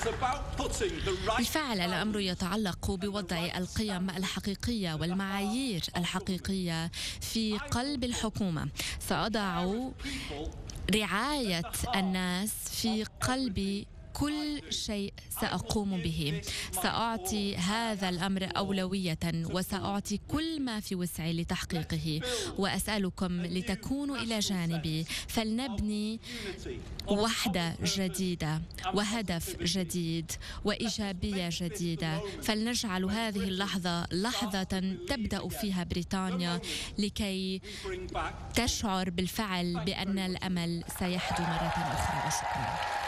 بالفعل الأمر يتعلق بوضع القيم الحقيقية والمعايير الحقيقية في قلب الحكومة. سأضع رعاية الناس في قلب كل شيء سأقوم به. سأعطي هذا الأمر أولوية وسأعطي كل ما في وسعي لتحقيقه، وأسألكم لتكونوا إلى جانبي. فلنبني وحدة جديدة وهدف جديد وإيجابية جديدة. فلنجعل هذه اللحظة لحظة تبدأ فيها بريطانيا لكي تشعر بالفعل بأن الأمل سيحدو مرة أخرى. وشكرا.